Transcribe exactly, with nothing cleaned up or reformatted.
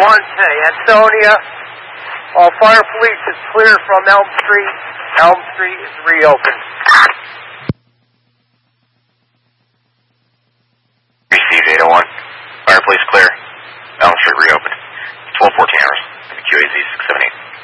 One, say, Ansonia, all fire police is clear from Elm Street. Elm Street is reopened. Received eight oh one. Fire police clear.